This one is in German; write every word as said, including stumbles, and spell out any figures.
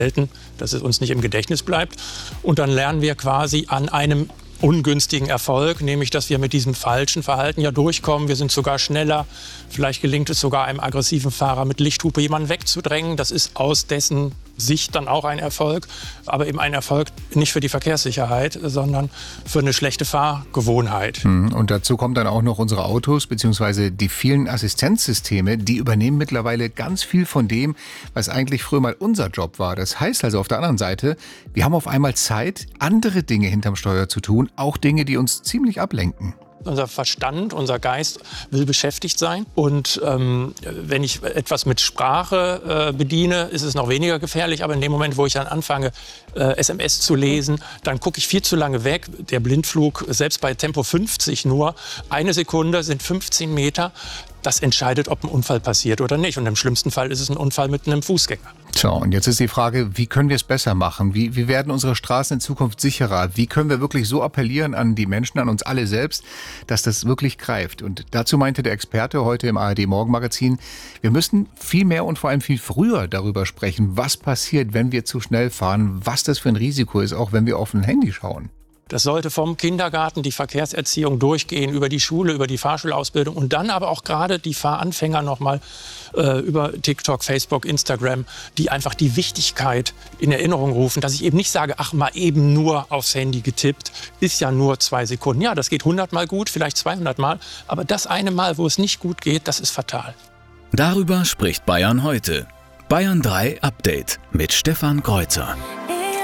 selten, dass es uns nicht im Gedächtnis bleibt. Und dann lernen wir quasi an einem ungünstigen Erfolg, nämlich dass wir mit diesem falschen Verhalten ja durchkommen. Wir sind sogar schneller. Vielleicht gelingt es sogar einem aggressiven Fahrer mit Lichthupe jemanden wegzudrängen. Das ist aus dessen Sicht dann auch ein Erfolg, aber eben ein Erfolg nicht für die Verkehrssicherheit, sondern für eine schlechte Fahrgewohnheit. Und dazu kommen dann auch noch unsere Autos bzw. die vielen Assistenzsysteme, die übernehmen mittlerweile ganz viel von dem, was eigentlich früher mal unser Job war. Das heißt also auf der anderen Seite, wir haben auf einmal Zeit, andere Dinge hinterm Steuer zu tun, auch Dinge, die uns ziemlich ablenken. Unser Verstand, unser Geist will beschäftigt sein. Und ähm, wenn ich etwas mit Sprache äh, bediene, ist es noch weniger gefährlich. Aber in dem Moment, wo ich dann anfange, äh, S M S zu lesen, dann gucke ich viel zu lange weg. Der Blindflug, selbst bei Tempo fünfzig nur, eine Sekunde sind fünfzehn Meter. Das entscheidet, ob ein Unfall passiert oder nicht. Und im schlimmsten Fall ist es ein Unfall mit einem Fußgänger. So, und jetzt ist die Frage, wie können wir es besser machen? Wie, wie werden unsere Straßen in Zukunft sicherer? Wie können wir wirklich so appellieren an die Menschen, an uns alle selbst, dass das wirklich greift? Und dazu meinte der Experte heute im A R D-Morgenmagazin, wir müssen viel mehr und vor allem viel früher darüber sprechen, was passiert, wenn wir zu schnell fahren, was das für ein Risiko ist, auch wenn wir auf ein Handy schauen. Das sollte vom Kindergarten, die Verkehrserziehung durchgehen, über die Schule, über die Fahrschulausbildung und dann aber auch gerade die Fahranfänger nochmal äh, über TikTok, Facebook, Instagram, die einfach die Wichtigkeit in Erinnerung rufen, dass ich eben nicht sage, ach, mal eben nur aufs Handy getippt, ist ja nur zwei Sekunden. Ja, das geht hundert Mal gut, vielleicht zweihundert Mal, aber das eine Mal, wo es nicht gut geht, das ist fatal. Darüber spricht Bayern heute. Bayern drei Update mit Stefan Kreuzer.